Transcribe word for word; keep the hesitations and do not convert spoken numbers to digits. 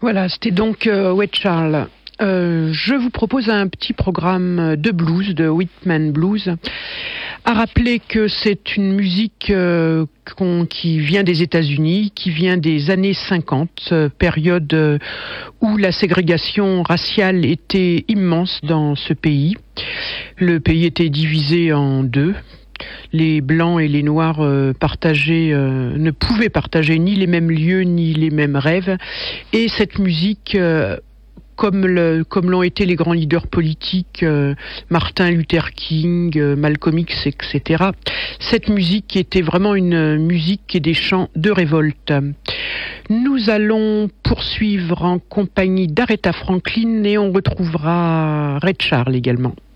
Voilà, c'était donc euh, Wade Charles. Euh, je vous propose un petit programme de blues, de Whitman Blues. À rappeler que c'est une musique euh, qu'on, qui vient des États-Unis, qui vient des années cinquante, euh, période euh, où la ségrégation raciale était immense dans ce pays. Le pays était divisé en deux. Les blancs et les noirs euh, partageaient, euh, ne pouvaient partager ni les mêmes lieux ni les mêmes rêves. Et cette musique, euh, comme, le, comme l'ont été les grands leaders politiques, euh, Martin Luther King, euh, Malcolm X, et cetera, cette musique était vraiment une musique et des chants de révolte. Nous allons poursuivre en compagnie d'Aretha Franklin et on retrouvera Ray Charles également.